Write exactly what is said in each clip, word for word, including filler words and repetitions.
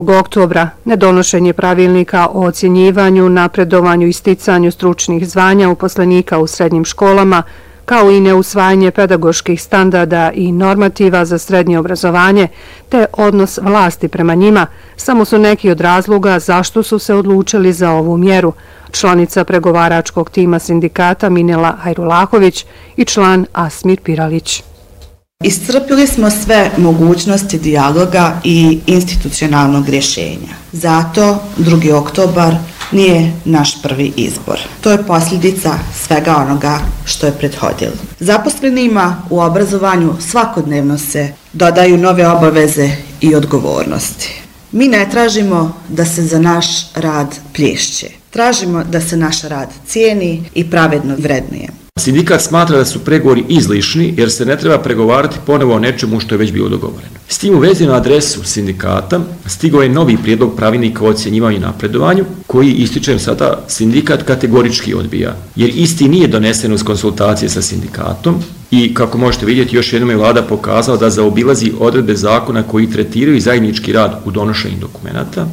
oktobra nedonošenje pravilnika o ocjenjivanju, napredovanju i sticanju stručnih zvanja uposlenika u srednjim školama, kao i neusvajanje pedagoških standarda i normativa za srednje obrazovanje, te odnos vlasti prema njima, samo su neki od razloga zašto su se odlučili za ovu mjeru. Članica pregovaračkog tima sindikata Minela Hajrulahović i član Asmir Piralić. Iscrpili smo sve mogućnosti dijaloga i institucionalnog rješenja. Zato drugi oktobar nije naš prvi izbor. To je posljedica svega onoga što je prethodilo. Zaposlenima u obrazovanju svakodnevno se dodaju nove obaveze i odgovornosti. Mi ne tražimo da se za naš rad plješće. Tražimo da se naš rad cijeni i pravedno vrednuje. Sindikat smatra da su pregovori izlišni jer se ne treba pregovarati ponovo o nečemu što je već bilo dogovoreno. S tim u vezi na adresu sindikata stigao je novi prijedlog pravilnika o ocjenjivanju i napredovanju koji, ističem sada, sindikat kategorički odbija jer isti nije donesen uz konsultacije sa sindikatom i, kako možete vidjeti, još jednom je vlada pokazala da zaobilazi odredbe zakona koji tretiraju zajednički rad u donošenju dokumenata.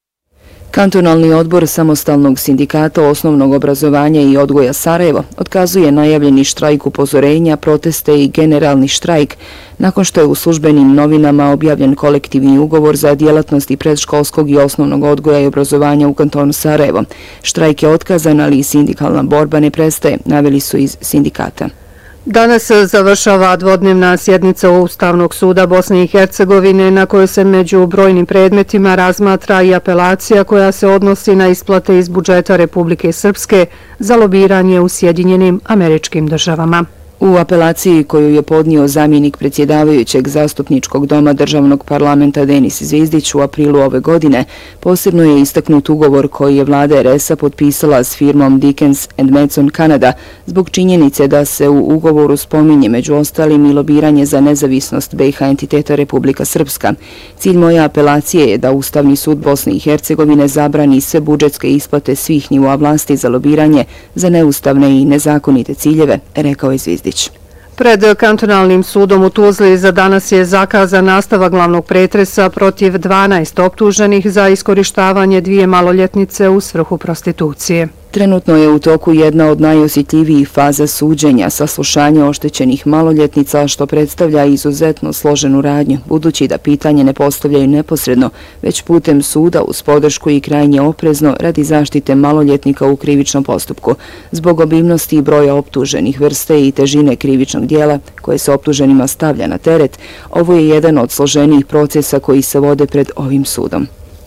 Kantonalni odbor Samostalnog sindikata osnovnog obrazovanja i odgoja Sarajevo otkazuje najavljeni štrajk upozorenja, proteste i generalni štrajk nakon što je u službenim novinama objavljen kolektivni ugovor za djelatnosti predškolskog i osnovnog odgoja i obrazovanja u kantonu Sarajevo. Štrajk je otkazan, ali i sindikalna borba ne prestaje, naveli su iz sindikata. Danas završava dvodnevna sjednica Ustavnog suda Bosne i Hercegovine na kojoj se među brojnim predmetima razmatra i apelacija koja se odnosi na isplate iz budžeta Republike Srpske za lobiranje u Sjedinjenim Američkim Državama. U apelaciji koju je podnio zamjenik predsjedavajućeg zastupničkog doma državnog parlamenta Denis Zvizdić u aprilu ove godine, posebno je istaknut ugovor koji je vlada er es a potpisala s firmom Dickens and Madson Canada zbog činjenice da se u ugovoru spominje među ostalim i lobiranje za nezavisnost be i ha entiteta Republika Srpska. Cilj moje apelacije je da Ustavni sud Bosne i Hercegovine zabrani sve budžetske isplate svih nivoa vlasti za lobiranje za neustavne i nezakonite ciljeve, rekao je Zvizdić. Pred kantonalnim sudom u Tuzli za danas je zakazan nastavak glavnog pretresa protiv dvanaest optuženih za iskorištavanje dvije maloljetnice u svrhu prostitucije. Trenutno je u toku jedna od najosjetljivijih faza suđenja, saslušanje oštećenih maloljetnica, što predstavlja izuzetno složenu radnju, budući da pitanje ne postavljaju neposredno, već putem suda uz podršku i krajnje oprezno radi zaštite maloljetnika u krivičnom postupku. Zbog obimnosti i broja optuženih vrste i težine krivičnog dijela koje se optuženima stavlja na teret, ovo je jedan od složenijih procesa koji se vode pred ovim sudom.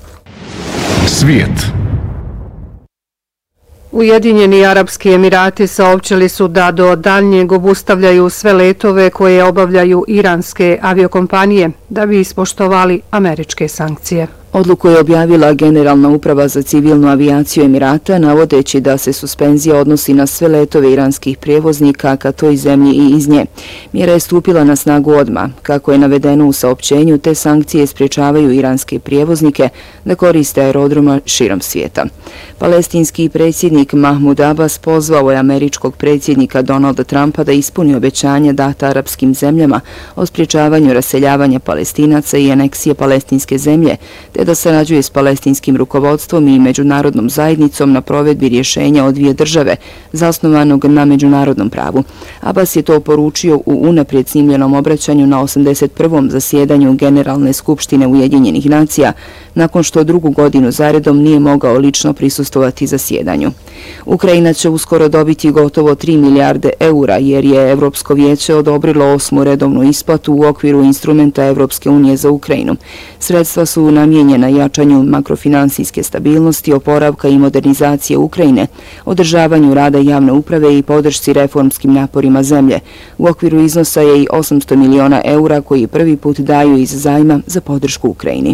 Svijet. Ujedinjeni Arapski Emirati saopćili su da do daljnjeg obustavljaju sve letove koje obavljaju iranske aviokompanije da bi ispoštovali američke sankcije. Odluku je objavila Generalna uprava za civilnu avijaciju Emirata, navodeći da se suspenzija odnosi na sve letove iranskih prijevoznika ka toj zemlji i iz nje. Mjera je stupila na snagu odmah. Kako je navedeno u saopćenju, te sankcije sprječavaju iranske prijevoznike da koriste aerodroma širom svijeta. Palestinski predsjednik Mahmud Abbas pozvao je američkog predsjednika Donalda Trumpa da ispuni obećanja data arapskim zemljama o sprječavanju raseljavanja Palestinaca i aneksije palestinske zemlje, te da sarađuje s palestinskim rukovodstvom i međunarodnom zajednicom na provedbi rješenja o dvije države, zasnovanog na međunarodnom pravu. Abbas je to poručio u unaprijed snimljenom obraćanju na osamdeset prvom zasjedanju Generalne skupštine Ujedinjenih nacija, nakon što drugu godinu zaredom nije mogao lično prisustvovati zasjedanju. Ukrajina će uskoro dobiti gotovo tri milijarde eura, jer je Evropsko vijeće odobrilo osmu redovnu isplatu u okviru instrumenta Evropske unije za Ukrajinu. Sredstva su namijenjena jačanju makrofinansijske stabilnosti, oporavka i modernizacije Ukrajine, održavanju rada javne uprave i podršci reformskim naporima zemlje. U okviru iznosa je i osamsto miliona eura koji prvi put daju iz zajma za podršku Ukrajini.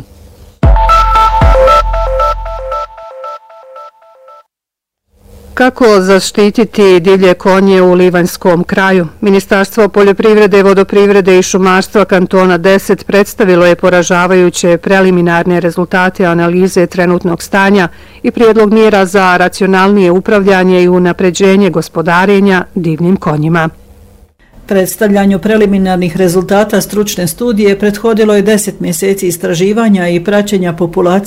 Kako zaštititi divlje konje u Livanjskom kraju? Ministarstvo poljoprivrede, vodoprivrede i šumarstva kantona deset predstavilo je poražavajuće preliminarne rezultate analize trenutnog stanja i prijedlog mjera za racionalnije upravljanje i unapređenje gospodarenja divljim konjima. Predstavljanju preliminarnih rezultata stručne studije prethodilo je deset mjeseci istraživanja i praćenja populacije